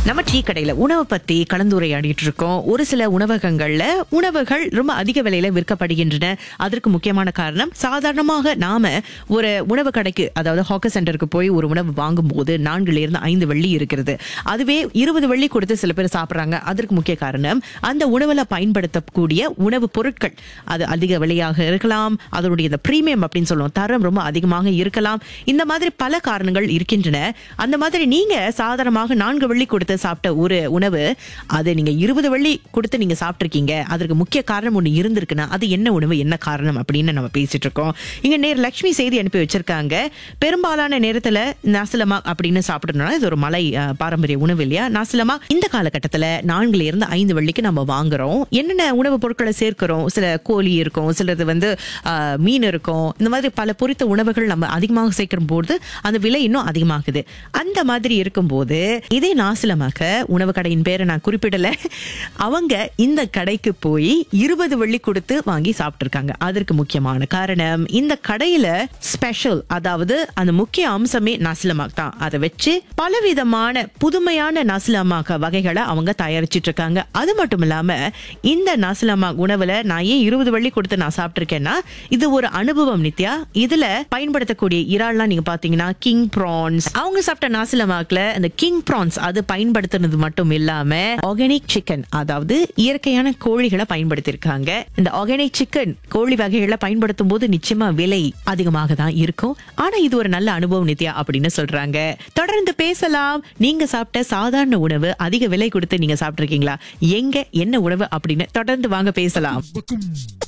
நம்ம டீ கடையில உணவை பத்தி கலந்துரையாடிட்டு இருக்கோம். ஒரு சில உணவகங்கள்ல உணவுகள் ரொம்ப அதிக விலையில விற்கப்படுகின்றன. அதற்கு முக்கியமான காரணம், சாதாரணமாக நாம ஒரு உணவு கடைக்கு, அதாவது ஹாக்கர் சென்டருக்கு போய் ஒரு உணவு வாங்கும் போது 4 இருந்து 5 வெள்ளி இருக்கிறது. அதுவே 20 வெள்ளி கொடுத்து சில பேர் சாப்பிடுறாங்க. அதற்கு முக்கிய காரணம், அந்த உணவுல பயன்படுத்தக்கூடிய உணவு பொருட்கள் அது அதிக விலையாக இருக்கலாம். அதனுடைய இந்த பிரீமியம் அப்படின்னு சொல்லுவோம், தரம் ரொம்ப அதிகமாக இருக்கலாம். இந்த மாதிரி பல காரணங்கள் இருக்கின்றன. அந்த மாதிரி நீங்க சாதாரணமாக 4 வெள்ளி கொடுத்து சாப்பிட்ட ஒரு உணவு, அது நீங்க 20 வெள்ளி கொடுத்து நீங்க சாப்பிட்டிருக்கீங்க. அதற்கு முக்கிய காரணம் ஒண்ணு இருந்திருக்குன்னா அது என்ன உணவு, என்ன காரணம் அப்படின்னு நம்ம பேசிட்டு இருக்கோம். இங்க நேர் லட்சுமி செய்தி அனுப்பி வச்சிருக்காங்க. பெரும்பாலான நேரத்துல நாசிலமா அப்படின்னு சாப்பிடணும்னா இது ஒரு மலை பாரம்பரிய உணவு இல்லையா? நாசிலமா இந்த காலகட்டத்துல 4 இருந்து 5 வெள்ளிக்கு நம்ம வாங்குறோம். என்னென்ன உணவு பொருட்களை சேர்க்கிறோம்? சில கோழி இருக்கும், சிலது மீன் இருக்கும். இந்த மாதிரி பல பொரித்த உணவுகள் நம்ம அதிகமாக சேர்க்கும் போது அந்த விலை இன்னும் அதிகமாகுது. அந்த மாதிரி இருக்கும்போது இதே நாசிலமாக்க உணவு கடையின் பேரை நான் குறிப்பிடல, அவங்க இந்த கடைக்கு போய் 20 வெள்ளி கொடுத்து வாங்கி சாப்பிட்டிருக்காங்க. அதற்கு முக்கியமான காரணம், இந்த கடையில ஸ்பெஷல், அதாவது அந்த முக்கிய அம்சமே நாசிலமாக் தான். அதை வச்சு பலவிதமான புதுமையான நாசிலமாக் வகைகளை அவங்க தயாரிச்சிட்டு இருக்காங்க. அது மட்டும் இல்லாம இந்த நாசிலமாக் உணவுல நான் ஏன் 20 வெள்ளி கொடுத்து நான் சாப்பிட்டிருக்கேன்னா, இது ஒரு அனுபவம் நித்யா. இதுல பயன்படுத்தக்கூடிய இறால்லாம் நீங்க பாத்தீங்கன்னா கிங் ப்ரான்ஸ். அவங்க சாப்பிட்ட நாசிலமாக்ல இந்த கிங் ப்ரான்ஸ் அது பயன்படுத்துறது மட்டும் இல்லாம ஆர்கானிக் சிக்கன், அதாவது இயற்கையான கோழிகளை பயன்படுத்தியிருக்காங்க. இந்த ஆர்கானிக் சிக்கன் கோழி வகைகளை பயன்படுத்தும் போது நிச்சயமா விலை அதிகமாக தான் இருக்கும். ஆனா இது ஒரு நல்ல அனுபவம் நித்யா அப்படின்னு சொல்றாங்க. தொடர்ந்து பேசலாம். நீங்க சாப்பிட்ட சாதாரண உணவு அதிக விலை கொடுத்து நீங்க சாப்பிட்டிருக்கீங்களா? எங்க என்ன உணவு அப்படின்னு தொடர்ந்து வாங்க பேசலாம்.